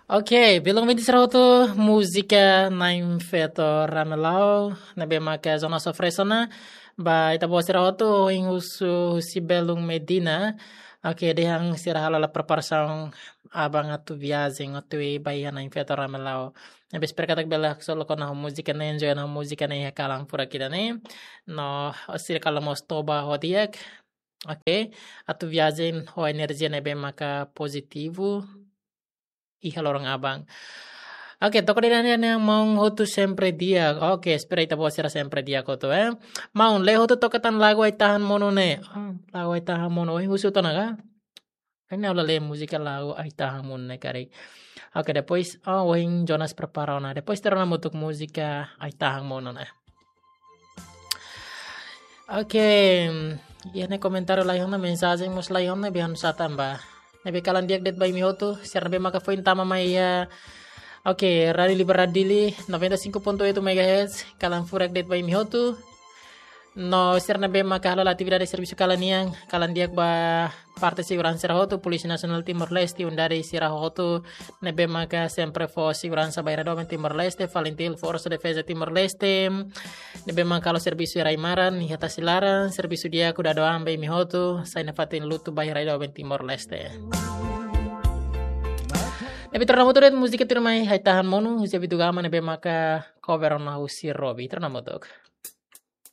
Okey, belum mi disrato musica na infeto ramelao, na be maka zona sofresona, ba ita bo sirato ing usu si Belung Medina. Oke, dehang sirahala la preparação abang atu viagem atu e bahia na infeto ramelao. Na bespera katak bela solo kona música na enjoy na música na kalang pura kita ne. No, osir kala mostoba hodiak. Oke, atu viagem ho energia na be maka positivo. Hija lorong abang. Oke, toko din yang mau hotu sempre dia. Oke, espera ita bawa sira sempre dia ko to Mau le hotu tokatan lagu ay tahan mono ne. Lagu ay tahan mono. Husu to naga. Kanya ulah le musika lagu ay tahan mono ne kari. Oke, depois wing Jonas preparau na. Depois terona mutuk musika ay tahan mono na. Oke, ya ne komentar layon na mensagem mus layon na bihan sa tamba. Nabi kalan diak det by mi hotu, sir nabi maka foin tama maya. Oke, Radio Liberadili 95.8 MHz, kalan furak det by mi hotu. No sir nabi maka halal atividade serviço kalan yang kalan diak ba parte segurança hotu, Polisi Nasional Timor Leste undari sira hotu nabi maka sempre fo segurança bairro Timor Leste, Valentil Força Defesa Timor Leste. Nabi maka kalau serviço raimaran, hata silaran, serviço dia kuda doang by mi hotu, saya nefatin lutu bairro Timor Leste. Nabi ternamoto musik itu mai hai tahan monu, usia bitu gama nabi maka cover on usir Robi ternamoto.